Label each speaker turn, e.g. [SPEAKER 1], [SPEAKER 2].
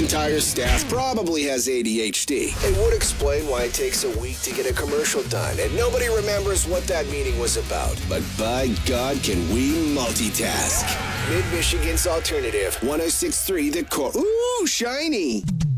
[SPEAKER 1] entire staff probably has ADHD.
[SPEAKER 2] It would explain why it takes a week to get a commercial done, and nobody remembers what that meeting was about.
[SPEAKER 1] But by God, can we multitask?
[SPEAKER 2] Mid-Michigan's Alternative.
[SPEAKER 1] 106.3 The Core. Ooh, shiny.